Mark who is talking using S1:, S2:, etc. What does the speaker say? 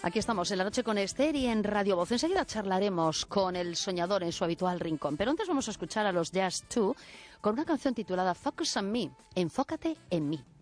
S1: Aquí estamos en La Noche con Esther y en Radio Voz. Enseguida charlaremos con el soñador en su habitual rincón. Pero antes vamos a escuchar a los Jazz 2 con una canción titulada Focus on Me, Enfócate en mí.